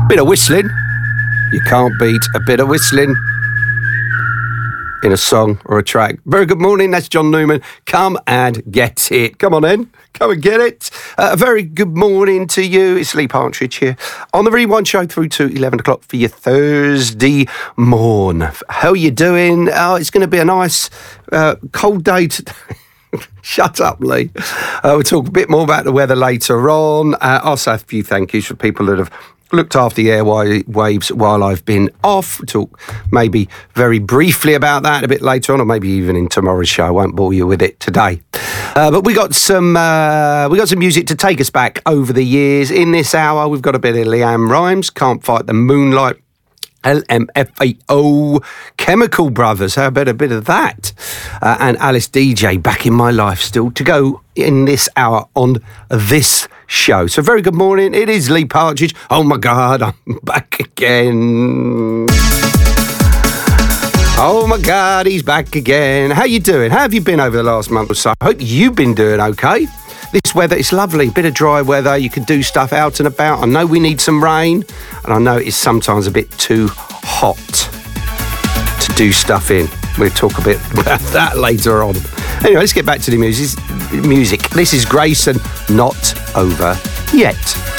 Bit of whistling. You can't beat a bit of whistling in a song or a track. Very good morning, that's John Newman. Come and get it. Come on in, come and get it. A very good morning to you. It's Lee Partridge here on the Rewind Show through to 11 o'clock for your Thursday morn. How are you doing? Oh, it's going to be a nice cold day today. Shut up, Lee. We'll talk a bit more about the weather later on. I'll say a few thank yous for people that have looked after the airwaves while I've been off. We'll talk maybe very briefly about that a bit later on, or maybe even in tomorrow's show. I won't bore you with it today. But we got some music to take us back over the years. In this hour, we've got a bit of Leanne Rimes, Can't Fight the Moonlight. LMFAO, Chemical Brothers, how about a bit of that? And Alice DJ, Back in My Life, still to go in this hour on this show. So very good morning, it is Lee Partridge. Oh my God, I'm back again. Oh my God, he's back again. How you doing? How have you been over the last month or so? I hope you've been doing okay. This weather is lovely, bit of dry weather, you can do stuff out and about. I know we need some rain, and I know it's sometimes a bit too hot to do stuff in. We'll talk a bit about that later on. Anyway, let's get back to the music. This is Grayson, Not Over Yet.